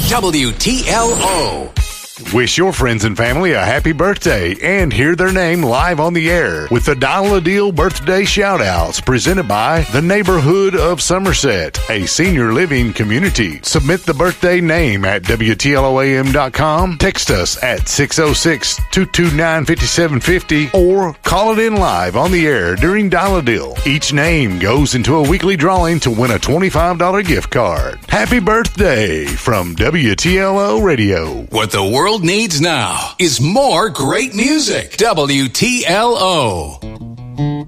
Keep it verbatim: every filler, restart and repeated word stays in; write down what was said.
W T L O. Wish your friends and family a happy birthday and hear their name live on the air with the Dial a Deal birthday shout-outs presented by the Neighborhood of Somerset, a senior living community. Submit the birthday name at W T L O A M dot com, text us at six oh six, two two nine, five seven five oh, or call it in live on the air during Dial a Deal. Each name goes into a weekly drawing to win a twenty-five dollars gift card. Happy birthday from W T L O Radio. What the world needs now is more great music. W T L O.